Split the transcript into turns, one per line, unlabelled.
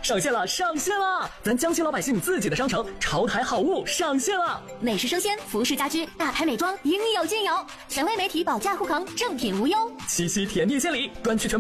上线了，上线了！咱江西老百姓自己的商城潮台好物上线了，
美食生鲜、服饰家居、大牌美妆应有尽有，权威媒体保驾护航，正品无忧。
七夕甜蜜献礼，专区全